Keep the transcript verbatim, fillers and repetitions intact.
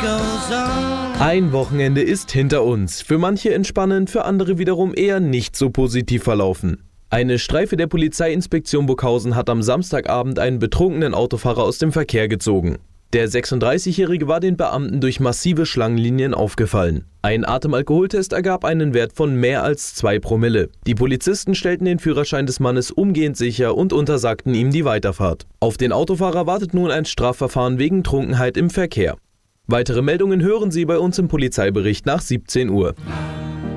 goes on. Ein Wochenende ist hinter uns. Für manche entspannend, für andere wiederum eher nicht so positiv verlaufen. Eine Streife der Polizeiinspektion Burghausen hat am Samstagabend einen betrunkenen Autofahrer aus dem Verkehr gezogen. Der sechsunddreißigjährige war den Beamten durch massive Schlangenlinien aufgefallen. Ein Atemalkoholtest ergab einen Wert von mehr als zwei Promille. Die Polizisten stellten den Führerschein des Mannes umgehend sicher und untersagten ihm die Weiterfahrt. Auf den Autofahrer wartet nun ein Strafverfahren wegen Trunkenheit im Verkehr. Weitere Meldungen hören Sie bei uns im Polizeibericht nach siebzehn Uhr.